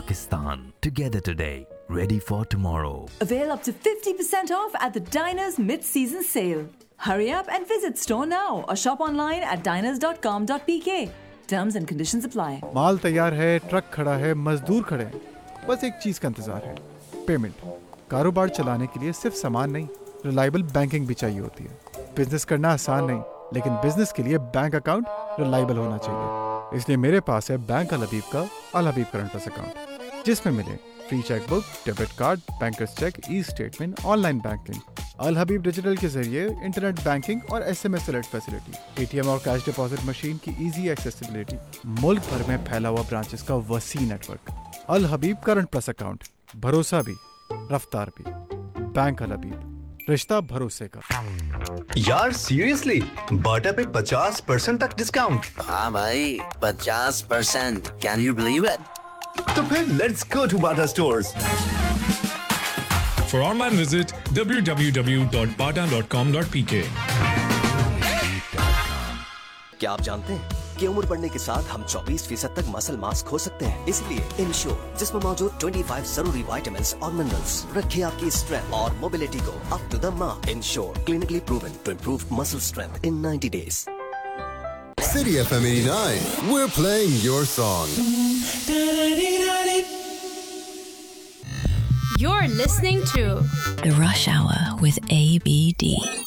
Pakistan. Together today, ready for tomorrow. Avail up to 50% off at the Diners mid-season sale. Hurry up and visit store now or shop online at diners.com.pk. Terms and conditions apply. माल तैयार है, truck खड़ा है, मजदूर खड़े हैं, बस एक चीज का इंतजार है, पेमेंट। कारोबार चलाने के लिए सिर्फ सामान नहीं, रिलायबल बैंकिंग भी चाहिए होती है। बिजनेस करना आसान नहीं, लेकिन बिजनेस के लिए बैंक अकाउंट रिलायबल होना चाहिए। इसलिए मेरे पास है बैंक अल हबीब का अल हबीब करंट प्लस अकाउंट, जिसमें मिले free chequebook, debit card, bankers check, e statement, online banking, अल हबीब डिजिटल के जरिए इंटरनेट बैंकिंग और SMS अलर्ट फैसिलिटी, ATM और कैश डिपॉजिट मशीन की इजी एक्सेसिबिलिटी, मुल्क भर में फैला हुआ ब्रांचेस का वसी नेटवर्क। अल हबीब करंट प्लस अकाउंट, भरोसा भी रफ्तार भी। बैंक अल हबीब, रिश्ता भरोसे का। यार सीरियसली, बाटा पे 50% तक डिस्काउंट। हाँ भाई, 50%। Can you believe it? तो फिर let's go to Bata stores. For online visit www.bata.com.pk। क्या आप जानते हैं कि उम्र बढ़ने के साथ हम 24% तक मसल मास खो सकते हैं? इसलिए इंश्योर जिसमें मौजूद 25 जरूरी विटामिन्स और मिनरल्स रखे आपकी स्ट्रेंथ और मोबिलिटी को up to the mark. Ensure, clinically proven to improve muscle strength in 90 days. City FM 89, we're playing your song. You're listening to The Rush Hour with ABD.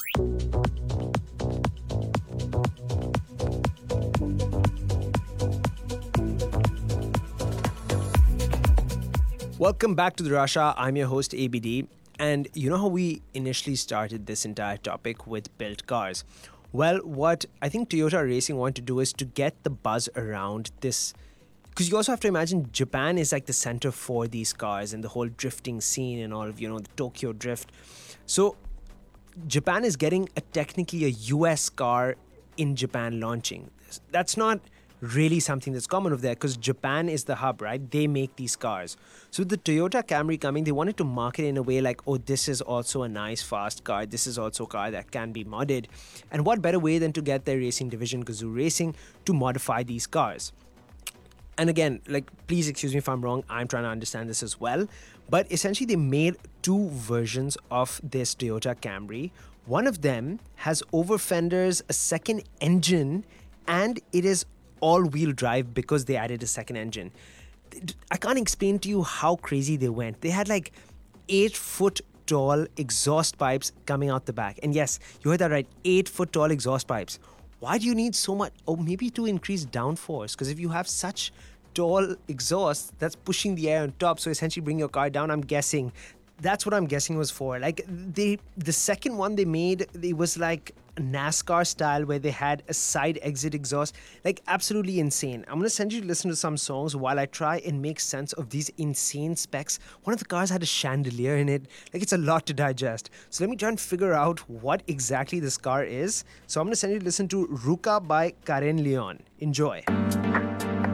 Welcome back to The Rush Hour. I'm your host ABD. And you know how we initially started this entire topic with built cars? Well, what I think Toyota Racing want to do is to get the buzz around this. Because you also have to imagine Japan is like the center for these cars and the whole drifting scene and all of, the Tokyo Drift. So Japan is getting technically a US car in Japan launching. That's not really something that's common over there because Japan is the hub, right? They make these cars. So with the Toyota Camry coming, they wanted to market it in a way like, oh, this is also a nice, fast car. This is also a car that can be modded. And what better way than to get their racing division, Gazoo Racing, to modify these cars? And again, please excuse me if I'm wrong. I'm trying to understand this as well. But essentially, they made two versions of this Toyota Camry. One of them has over fenders, a second engine, and it is all-wheel drive because they added a second engine. I can't explain to you how crazy they went. They had 8-foot tall exhaust pipes coming out the back. And yes, you heard that right, 8-foot tall exhaust pipes. Why do you need so much? Oh, maybe to increase downforce. Because if you have such tall exhaust, that's pushing the air on top. So essentially bring your car down, I'm guessing. That's what I'm guessing was for. The second one they made, it was like NASCAR style where they had a side exit exhaust. Absolutely insane. I'm going to send you to listen to some songs while I try and make sense of these insane specs. One of the cars had a chandelier in it. It's a lot to digest. So let me try and figure out what exactly this car is. So I'm going to send you to listen to Ruka by Karen Leon. Enjoy.